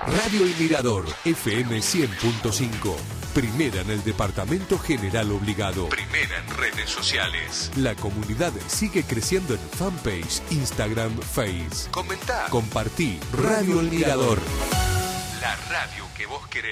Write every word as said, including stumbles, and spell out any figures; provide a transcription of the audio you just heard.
Radio El Mirador, F M cien punto cinco. Primera en el Departamento General Obligado. Primera en redes sociales. La comunidad sigue creciendo en fanpage, Instagram, Face. Comentá. Compartí. Radio El Mirador. La radio que vos querés.